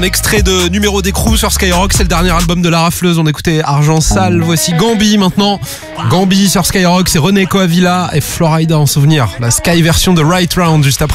Un extrait de Numéro d'écrou sur Skyrock, c'est le dernier album de La Rafleuse. On écoutait Argent Sale, voici Gambi maintenant. Gambi sur Skyrock, c'est René Coavilla et Florida en souvenir. La Sky version de Right Round juste après.